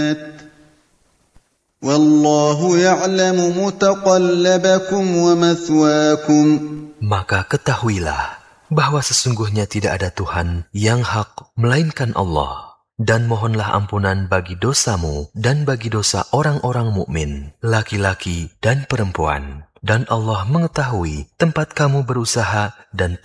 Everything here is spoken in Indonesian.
الظُّلُمَاتِ وَاللَّهُ يَعْلَمُ مُتَقَلَّبَكُمْ وَمَثْوَاكُمْ. Maka ketahuilah bahwa sesungguhnya tidak ada Tuhan yang hak melainkan Allah, dan mohonlah ampunan bagi dosamu dan bagi dosa orang-orang mukmin, laki-laki dan perempuan, dan Allah mengetahui tempat kamu berusaha dan